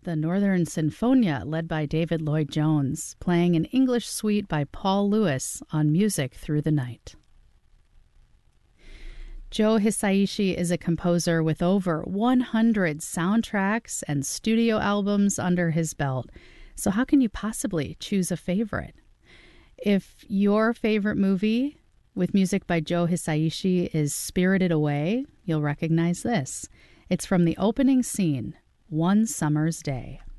the Northern Sinfonia, led by David Lloyd Jones, playing an English suite by Paul Lewis on Music Through the Night. Joe Hisaishi is a composer with over 100 soundtracks and studio albums under his belt. So how can you possibly choose a favorite? If your favorite movie with music by Joe Hisaishi is Spirited Away, you'll recognize this. It's from the opening scene, One Summer's Day.